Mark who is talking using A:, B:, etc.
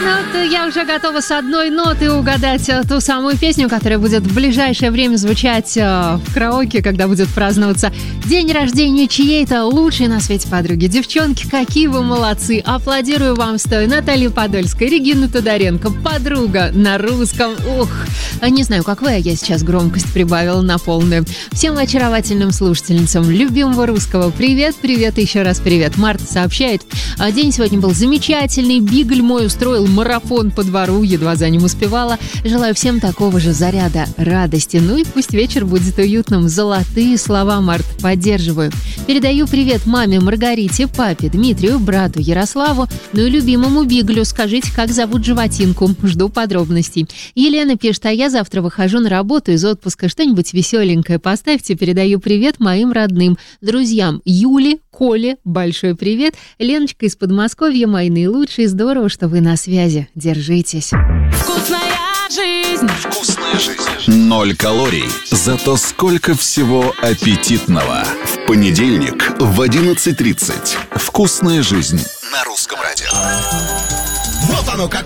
A: Я уже готова с одной ноты угадать ту самую песню, которая будет в ближайшее время звучать в караоке, когда будет праздноваться день рождения чьей-то лучшей на свете подруги. Девчонки, какие вы молодцы! Аплодирую вам стоя. Наталья Подольская, Регина Тодоренко, подруга на русском. Ух, не знаю, как вы, а я сейчас громкость прибавила на полную. Всем очаровательным слушательницам любимого русского привет, привет и еще раз привет. Марта сообщает, день сегодня был замечательный, Бигль мой устроил марафон по двору, едва за ним успевала. Желаю всем такого же заряда радости. Ну и пусть вечер будет уютным. Золотые слова, Март, поддерживаю. Передаю привет маме Маргарите, папе Дмитрию, брату Ярославу, ну и любимому Биглю. Скажите, как зовут животинку? Жду подробностей. Елена пишет, а я завтра выхожу на работу из отпуска. Что-нибудь веселенькое поставьте. Передаю привет моим родным, друзьям Юле, Коле, большой привет. Леночка из Подмосковья, мои наилучшие. Здорово, что вы на связи. Держитесь.
B: Вкусная жизнь.
C: Вкусная жизнь. 0 калорий, зато сколько всего аппетитного. В понедельник в 11:30. Вкусная жизнь на Русском радио.
D: Вот оно как.